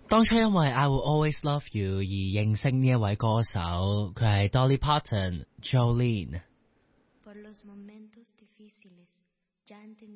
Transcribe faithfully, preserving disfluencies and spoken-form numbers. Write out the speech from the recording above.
當初因為 I Will Always Love You 而認識呢一位歌手，佢係 Dolly Parton Jolene。